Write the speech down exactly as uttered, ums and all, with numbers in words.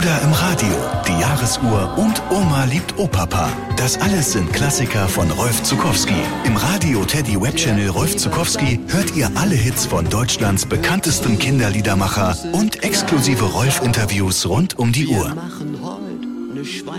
Oder im Radio, die Jahresuhr und Oma liebt Opapa. Das alles sind Klassiker von Rolf Zuckowski. Im Radio Teddy Webchannel Rolf Zuckowski hört ihr alle Hits von Deutschlands bekanntestem Kinderliedermacher und exklusive Rolf-Interviews rund um die Uhr.